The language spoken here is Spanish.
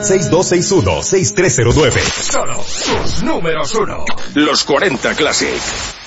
6261-6309. Solo sus números uno. Los 40 Classic.